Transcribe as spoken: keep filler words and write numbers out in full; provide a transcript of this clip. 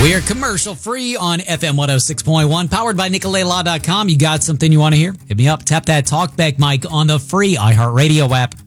We are commercial free on F M one oh six point one, powered by Nicolay Law dot com. You got something you want to hear? Hit me up. Tap that talkback mic on the free iHeartRadio app.